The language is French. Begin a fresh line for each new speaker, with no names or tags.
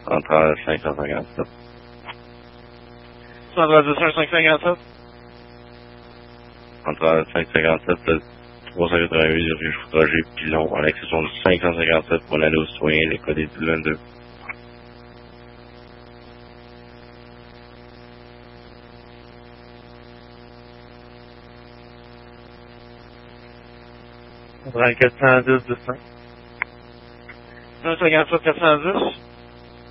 Entre 557.
131 557.
Entre 557 388 refuge Roger Pilon, à l'exception du 557 pour l'aide aux citoyens, les codes du 22.
On prend le 410 200. 157 410.